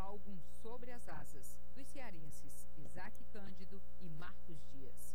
álbum Sobre as Asas, dos cearenses Isaac Cândido e Marcos Dias.